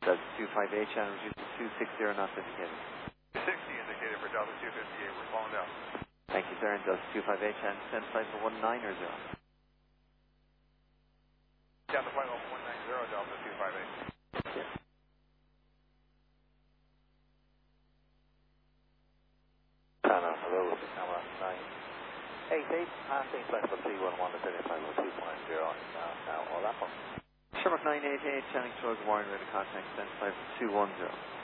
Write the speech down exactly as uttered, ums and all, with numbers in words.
That's two five eight, channel reduce to two sixty knots indicated. sixty indicated for Delta two fifty-eight, we're falling down. Thank you, sir, and Delta two five eight, channel send flight for one nine or zero. Down to flight level one nine zero, Delta two five eight. Yes. Channel, hello, camera nine eight eight, passing flight level three one one, descending flight level two point zero, now, now, all that one. Sherlock nine eight eight, channel towards Warren, ready to contact, send flight for two one zero.